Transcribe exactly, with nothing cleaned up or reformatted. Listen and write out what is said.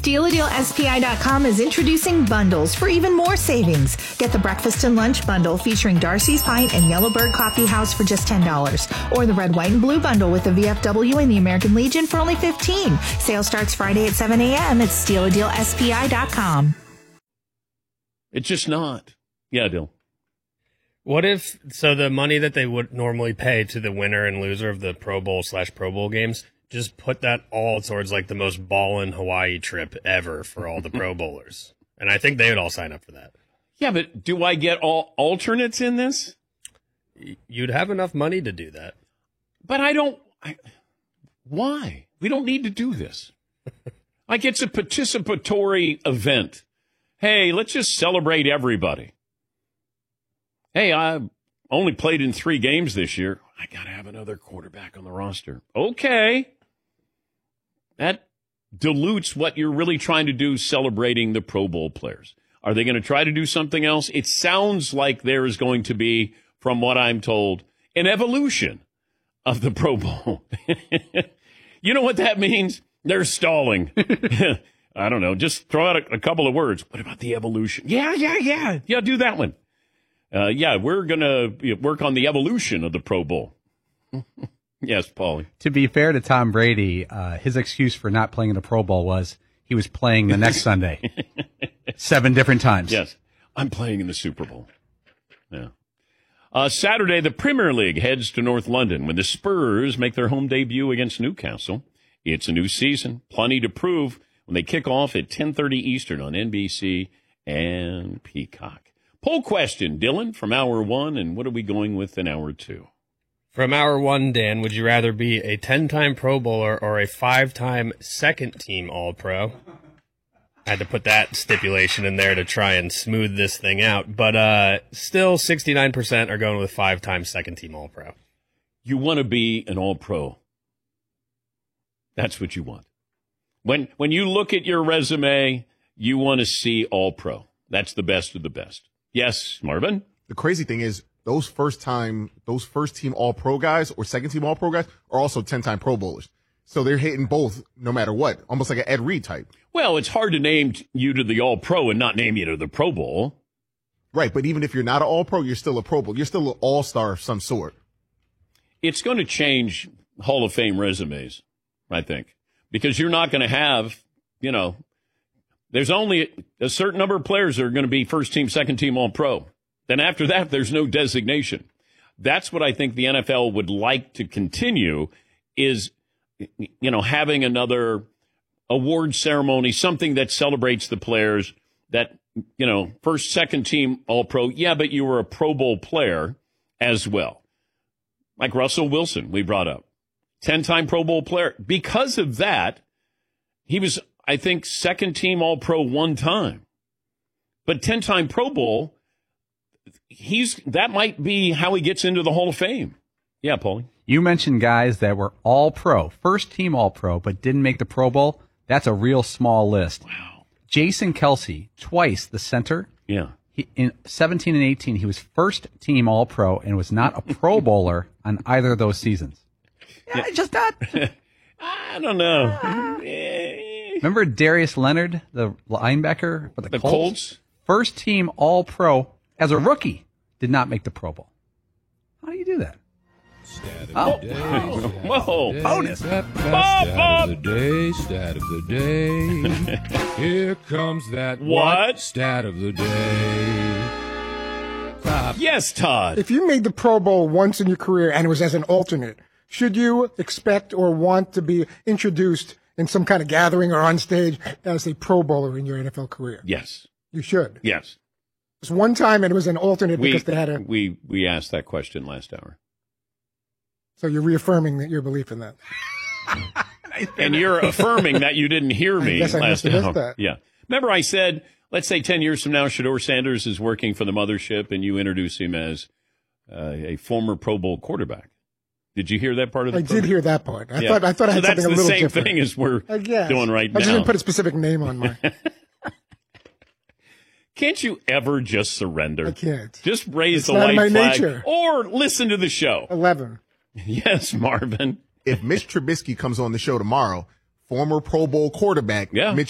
Steal A Deal S P I dot com is introducing bundles for even more savings. Get the breakfast and lunch bundle featuring Darcy's Pint and Yellowbird Coffee House for just ten dollars. Or the red, white, and blue bundle with the V F W and the American Legion for only fifteen dollars. Sale starts Friday at seven a.m. at Steal A Deal S P I dot com. It's just not. Yeah, Bill. What if, so the money that they would normally pay to the winner and loser of the Pro Bowl slash Pro Bowl games, just put that all towards like the most ballin' Hawaii trip ever for all the Pro Bowlers. And I think they would all sign up for that. Yeah, but do I get all alternates in this? You'd have enough money to do that. But I don't. I, why? We don't need to do this. Like, it's a participatory event. Hey, let's just celebrate everybody. Hey, I only played in three games this year. I got to have another quarterback on the roster. Okay. That dilutes what you're really trying to do, celebrating the Pro Bowl players. Are they going to try to do something else? It sounds like there is going to be, from what I'm told, an evolution of the Pro Bowl. You know what that means? They're stalling. I don't know. Just throw out a, a couple of words. What about the evolution? Yeah, yeah, yeah. Yeah, do that one. Uh, yeah, we're going to work on the evolution of the Pro Bowl. Yes, Paulie. To be fair to Tom Brady, uh, his excuse for not playing in the Pro Bowl was he was playing the next Sunday. Seven different times. Yes. I'm playing in the Super Bowl. Yeah. Uh, Saturday, the Premier League heads to North London when the Spurs make their home debut against Newcastle. It's a new season. Plenty to prove when they kick off at ten thirty Eastern on N B C and Peacock. Poll question, Dylan, from hour one, and what are we going with in hour two? From hour one, Dan, would you rather be a ten-time Pro Bowler or a five-time second-team All-Pro? I had to put that stipulation in there to try and smooth this thing out. But uh, still, sixty-nine percent are going with five-time second-team All-Pro. You want to be an All-Pro. That's what you want. When when you look at your resume, you want to see All-Pro. That's the best of the best. Yes, Marvin? The crazy thing is those first time, those first team all pro guys or second team all pro guys are also ten time Pro Bowlers. So they're hitting both no matter what, almost like an Ed Reed type. Well, it's hard to name you to the all pro and not name you to the Pro Bowl. Right. But even if you're not an all pro, you're still a Pro Bowl. You're still an all star of some sort. It's going to change Hall of Fame resumes, I think, because you're not going to have, you know, there's only a certain number of players that are going to be first team, second team All-Pro. Then after that, there's no designation. That's what I think the N F L would like to continue is, you know, having another award ceremony, something that celebrates the players that, you know, first, second team All-Pro. Yeah, but you were a Pro Bowl player as well. Like Russell Wilson, we brought up. ten-time Pro Bowl player. Because of that, he was, I think, second team All-Pro one time. But ten-time Pro Bowl, he's that might be how he gets into the Hall of Fame. Yeah, Paulie. You mentioned guys that were All-Pro, first team All-Pro, but didn't make the Pro Bowl. That's a real small list. Wow. Jason Kelce, twice the center. Yeah. He, in seventeen and eighteen, he was first team All-Pro and was not a Pro Bowler on either of those seasons. Yeah, Yeah. just not. I don't know. Remember Darius Leonard, the linebacker for the, The Colts? Colts? First team All-Pro as a rookie, did not make the Pro Bowl. How do you do that? Oh. Whoa. Bonus. Stat of the day, stat of the day. Here comes that What? Stat of the day. Clap. Yes, Todd. If you made the Pro Bowl once in your career and it was as an alternate, should you expect or want to be introduced in some kind of gathering or on stage as a Pro Bowler in your N F L career? Yes. You should. Yes. It was one time and it was an alternate We, because they had a... we, we asked that question last hour. So you're reaffirming that your belief in that. And you're affirming that you didn't hear me I guess I last must have missed hour. that. Yeah. Remember I said, let's say ten years from now, Shedeur Sanders is working for the mothership and you introduce him as uh, a former Pro Bowl quarterback. Did you hear that part of the I program? did hear that part. I Yeah. thought I thought I had so something a little That's the same different. thing as we're I guess. doing right I now. just didn't put a specific name on mine. Can't you ever just surrender? I can't. Just raise It's the not white in my flag nature. or listen to the show. Eleven. Yes, Marvin. If Mitch Trubisky comes on the show tomorrow, former Pro Bowl quarterback, Yeah. Mitch